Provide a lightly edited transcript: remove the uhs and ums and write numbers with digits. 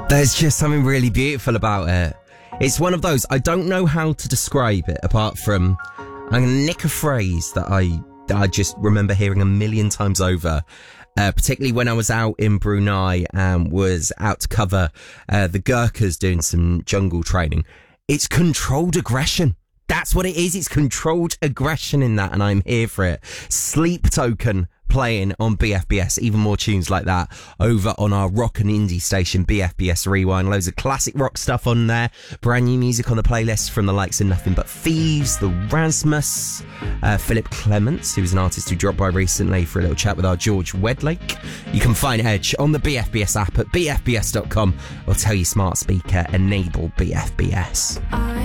There's just something really beautiful about it. It's one of those, I don't know how to describe it apart from, I'm going to nick a phrase that I just remember hearing a million times over, particularly when I was out in Brunei and was out to cover the Gurkhas doing some jungle training. It's controlled aggression. That's what it is. It's controlled aggression in that, and I'm here for it. Sleep Token playing on BFBS. Even more tunes like that over on our rock and indie station, BFBS Rewind. Loads of classic rock stuff on there. Brand new music on the playlist from the likes of Nothing But Thieves, The Rasmus, Philip Clements, who was an artist who dropped by recently for a little chat with our George Wedlake. You can find Edge on the BFBS app at bfbs.com or tell your smart speaker, enable BFBS.